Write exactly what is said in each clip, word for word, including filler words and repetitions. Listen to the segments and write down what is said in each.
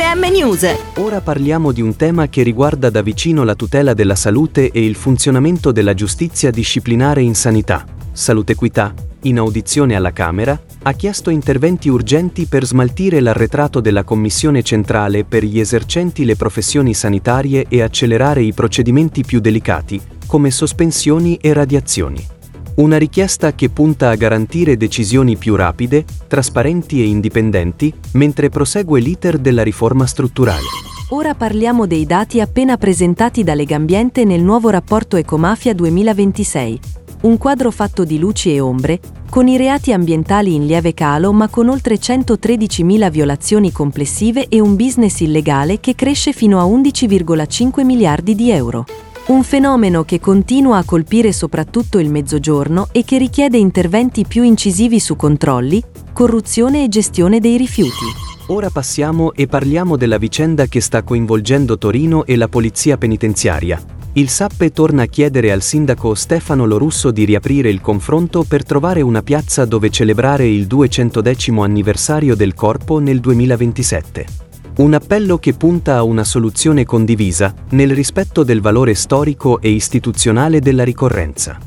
M News. Ora parliamo di un tema che riguarda da vicino la tutela della salute e il funzionamento della giustizia disciplinare in sanità. Salute Equità, in audizione alla Camera, ha chiesto interventi urgenti per smaltire l'arretrato della Commissione centrale per gli esercenti le professioni sanitarie e accelerare i procedimenti più delicati, come sospensioni e radiazioni. Una richiesta che punta a garantire decisioni più rapide, trasparenti e indipendenti, mentre prosegue l'iter della riforma strutturale. Ora parliamo dei dati appena presentati da Legambiente nel nuovo rapporto Ecomafia duemilaventisei. Un quadro fatto di luci e ombre, con i reati ambientali in lieve calo ma con oltre centotredicimila violazioni complessive e un business illegale che cresce fino a undici virgola cinque miliardi di euro. Un fenomeno che continua a colpire soprattutto il Mezzogiorno e che richiede interventi più incisivi su controlli, corruzione e gestione dei rifiuti. Ora passiamo e parliamo della vicenda che sta coinvolgendo Torino e la polizia penitenziaria. Il Sappe torna a chiedere al sindaco Stefano Lorusso di riaprire il confronto per trovare una piazza dove celebrare il duecentodecimo anniversario del corpo nel duemilaventisette. Un appello che punta a una soluzione condivisa, nel rispetto del valore storico e istituzionale della ricorrenza.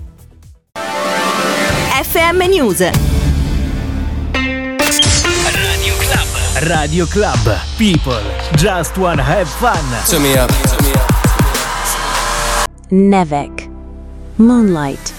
F M News. Radio Club. Radio Club. People just wanna have fun. Turn me up. Turn me up. Nevek. Moonlight.